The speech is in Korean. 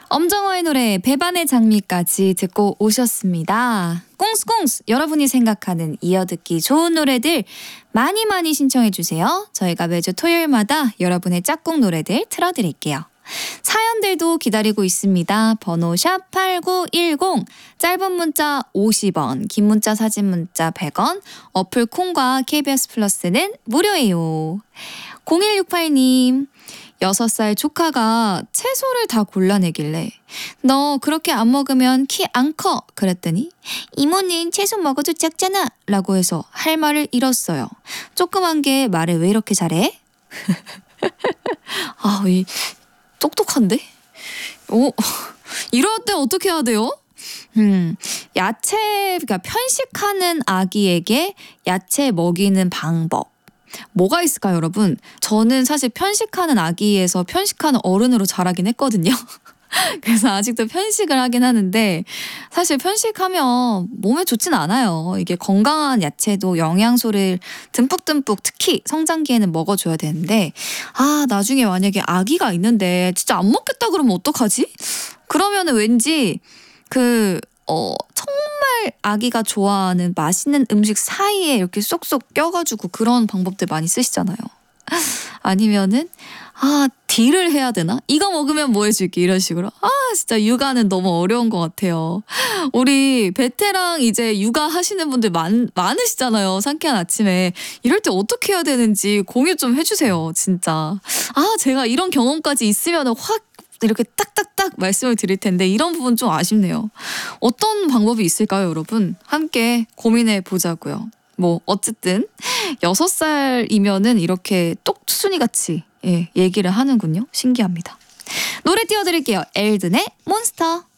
엄정화의 노래 배반의 장미까지 듣고 오셨습니다. 꽁스꽁스 여러분이 생각하는 이어듣기 좋은 노래들 많이 많이 신청해 주세요. 저희가 매주 토요일마다 여러분의 짝꿍 노래들 틀어드릴게요. 사연들도 기다리고 있습니다. 번호 샵8910 짧은 문자 50원 긴 문자 사진 문자 100원 어플 콩과 KBS 플러스는 무료예요. 0168님 6살 조카가 채소를 다 골라내길래 너 그렇게 안 먹으면 키 안 커 그랬더니 이모는 채소 먹어도 작잖아 라고 해서 할 말을 잃었어요. 조그만 게 말을 왜 이렇게 잘해? 아, 이 똑똑한데? 이럴 때 어떻게 해야 돼요? 그러니까 편식하는 아기에게 야채 먹이는 방법. 뭐가 있을까요, 여러분? 저는 사실 편식하는 아기에서 편식하는 어른으로 자라긴 했거든요. 그래서 아직도 편식을 하긴 하는데 사실 편식하면 몸에 좋진 않아요. 이게 건강한 야채도 영양소를 듬뿍듬뿍 특히 성장기에는 먹어줘야 되는데 나중에 만약에 아기가 있는데 진짜 안 먹겠다 그러면 어떡하지? 그러면은 왠지 정말 아기가 좋아하는 맛있는 음식 사이에 이렇게 쏙쏙 껴가지고 그런 방법들 많이 쓰시잖아요. 아니면은 딜을 해야 되나? 이거 먹으면 뭐 해줄게 이런 식으로. 진짜 육아는 너무 어려운 것 같아요. 우리 베테랑 이제 육아 하시는 분들 많으시잖아요. 상쾌한 아침에. 이럴 때 어떻게 해야 되는지 공유 좀 해주세요. 진짜. 제가 이런 경험까지 있으면 확 이렇게 딱딱딱 말씀을 드릴 텐데 이런 부분 좀 아쉽네요. 어떤 방법이 있을까요, 여러분? 함께 고민해 보자고요. 어쨌든 6살이면은 이렇게 똑순이 같이 얘기를 하는군요. 신기합니다. 노래 띄워드릴게요. 엘든의 몬스터.